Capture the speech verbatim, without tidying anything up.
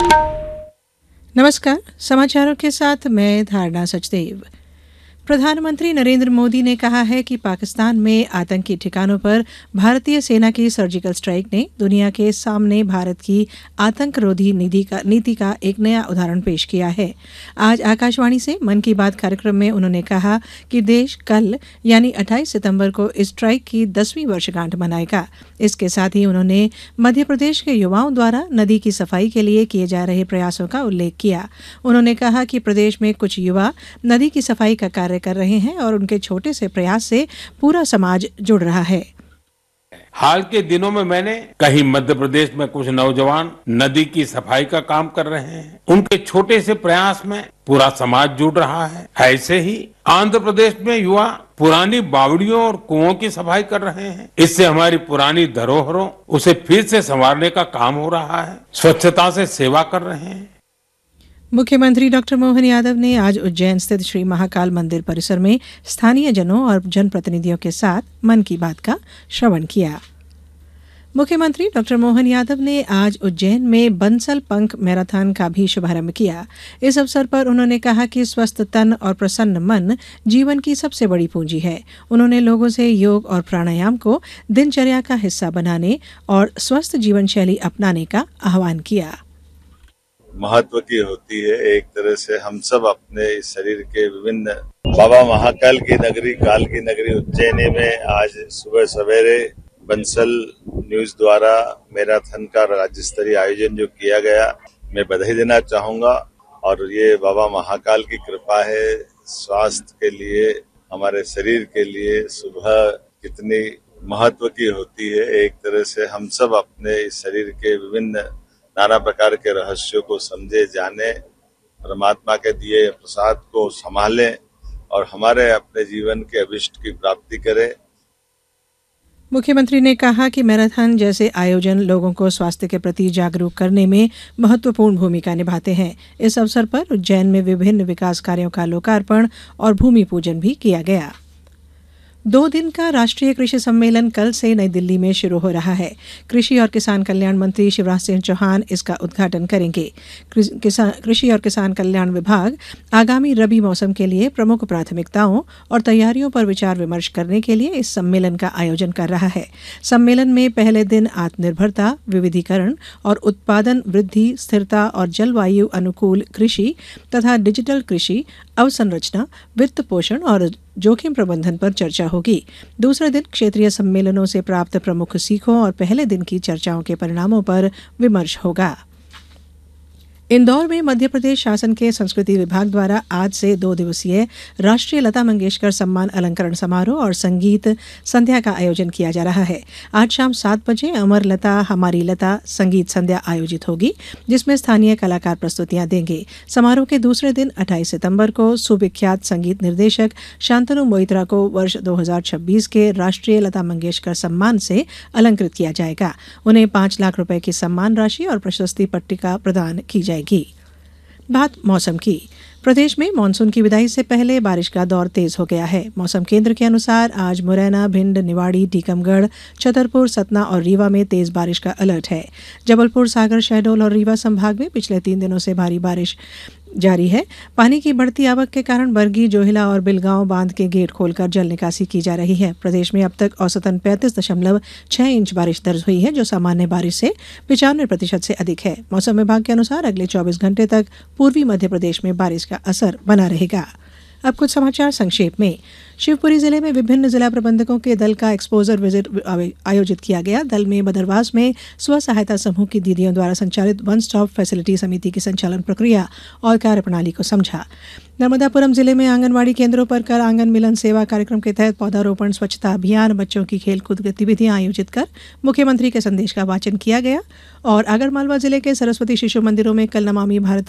नमस्कार, समाचारों के साथ मैं धारणा सचदेव। प्रधानमंत्री नरेंद्र मोदी ने कहा है कि पाकिस्तान में आतंकी ठिकानों पर भारतीय सेना की सर्जिकल स्ट्राइक ने दुनिया के सामने भारत की आतंकरोधी नीति का, नीति का एक नया उदाहरण पेश किया है। आज आकाशवाणी से मन की बात कार्यक्रम में उन्होंने कहा कि देश कल यानी अट्ठाईस सितंबर को इस स्ट्राइक की दसवीं वर्षगांठ मनाएगा। इसके साथ ही उन्होंने मध्य प्रदेश के युवाओं द्वारा नदी की सफाई के लिए किए जा रहे प्रयासों का उल्लेख किया। उन्होंने कहा कि प्रदेश में कुछ युवा नदी की सफाई का कार्य कर रहे हैं और उनके छोटे से प्रयास से पूरा समाज जुड़ रहा है। हाल के दिनों में मैंने कहीं मध्य प्रदेश में कुछ नौजवान नदी की सफाई का काम कर रहे हैं। उनके छोटे से प्रयास में पूरा समाज जुड़ रहा है। ऐसे ही आंध्र प्रदेश में युवा पुरानी बावड़ियों और कुओं की सफाई कर रहे हैं। इससे हमारी पुरानी धरोहरों उसे फिर से संवारने का काम हो रहा है। स्वच्छता से सेवा कर रहे हैं। मुख्यमंत्री डॉक्टर मोहन यादव ने आज उज्जैन स्थित श्री महाकाल मंदिर परिसर में स्थानीय जनों और जनप्रतिनिधियों के साथ मन की बात का श्रवण किया। मुख्यमंत्री डॉक्टर मोहन यादव ने आज उज्जैन में बंसल पंख मैराथन का भी शुभारंभ किया। इस अवसर पर उन्होंने कहा कि स्वस्थ तन और प्रसन्न मन जीवन की सबसे बड़ी पूंजी है। उन्होंने लोगों से योग और प्राणायाम को दिनचर्या का हिस्सा बनाने और स्वस्थ जीवन शैली अपनाने का आह्वान किया। महत्व की होती है। एक तरह से हम सब अपने शरीर के विभिन्न बाबा महाकाल की नगरी, काल की नगरी उज्जैनी में आज सुबह सवेरे बंसल न्यूज द्वारा मैराथन का राज्य स्तरीय आयोजन जो किया गया, मैं बधाई देना चाहूंगा। और ये बाबा महाकाल की कृपा है। स्वास्थ्य के लिए, हमारे शरीर के लिए सुबह कितनी महत्व की होती है। एक तरह से हम सब अपने शरीर के विभिन्न नाना प्रकार के रहस्यों को समझे, जाने, परमात्मा के दिए प्रसाद को संभालें और हमारे अपने जीवन के अभिष्ट की प्राप्ति करें। मुख्यमंत्री ने कहा कि मैराथन जैसे आयोजन लोगों को स्वास्थ्य के प्रति जागरूक करने में महत्वपूर्ण भूमिका निभाते हैं। इस अवसर पर उज्जैन में विभिन्न विकास कार्यों का लोकार्पण और भूमि पूजन भी किया गया। दो दिन का राष्ट्रीय कृषि सम्मेलन कल से नई दिल्ली में शुरू हो रहा है। कृषि और किसान कल्याण मंत्री शिवराज सिंह चौहान इसका उद्घाटन करेंगे। कृषि और किसान कल्याण विभाग आगामी रबी मौसम के लिए प्रमुख प्राथमिकताओं और तैयारियों पर विचार विमर्श करने के लिए इस सम्मेलन का आयोजन कर रहा है। सम्मेलन में पहले दिन आत्मनिर्भरता, विविधीकरण और उत्पादन वृद्धि, स्थिरता और जलवायु अनुकूल कृषि तथा डिजिटल कृषि, अवसंरचना, वित्त पोषण और जोखिम प्रबंधन पर चर्चा होगी। दूसरे दिन क्षेत्रीय सम्मेलनों से प्राप्त प्रमुख सीखों और पहले दिन की चर्चाओं के परिणामों पर विमर्श होगा। इंदौर में मध्य प्रदेश शासन के संस्कृति विभाग द्वारा आज से दो दिवसीय राष्ट्रीय लता मंगेशकर सम्मान अलंकरण समारोह और संगीत संध्या का आयोजन किया जा रहा है। आज शाम सात बजे अमर लता हमारी लता संगीत संध्या आयोजित होगी, जिसमें स्थानीय कलाकार प्रस्तुतियां देंगे। समारोह के दूसरे दिन अट्ठाईस सितंबर को सुविख्यात संगीत निर्देशक शांतनु मोइत्रा को वर्ष दो हज़ार छब्बीस के राष्ट्रीय लता मंगेशकर सम्मान से अलंकृत किया जाएगा। उन्हें पांच लाख रुपए की सम्मान राशि और प्रशस्ति पट्टिका प्रदान की जाएगी। बात मौसम की। प्रदेश में मानसून की विदाई से पहले बारिश का दौर तेज हो गया है। मौसम केंद्र के अनुसार आज मुरैना, भिंड, निवाड़ी, टीकमगढ़, छतरपुर, सतना और रीवा में तेज बारिश का अलर्ट है। जबलपुर, सागर, शहडोल और रीवा संभाग में पिछले तीन दिनों से भारी बारिश जारी है। पानी की बढ़ती आवक के कारण बरगी, जोहिला और बिलगांव बांध के गेट खोलकर जल निकासी की जा रही है। प्रदेश में अब तक औसतन पैंतीस दशमलव छह इंच बारिश दर्ज हुई है, जो सामान्य बारिश से पिचानवे प्रतिशत से अधिक है। मौसम विभाग के अनुसार अगले चौबीस घंटे तक पूर्वी मध्य प्रदेश में बारिश का असर बना रहेगा। अब कुछ समाचार संक्षेप में। शिवपुरी जिले में विभिन्न जिला प्रबंधकों के दल का एक्सपोजर विजिट आयोजित किया गया। दल में बदरवास में स्व सहायता समूह की दीदियों द्वारा संचालित वन स्टॉप फैसिलिटी समिति की संचालन प्रक्रिया और कार्यप्रणाली को समझा। नर्मदापुरम जिले में आंगनवाड़ी केंद्रों पर कल आंगन मिलन सेवा कार्यक्रम के तहत पौधारोपण, स्वच्छता अभियान, बच्चों की खेलकूद गतिविधियां आयोजित कर मुख्यमंत्री के संदेश का वाचन किया गया। और आगरमालवा जिले के सरस्वती शिशु मंदिरों में कल नमामि भारत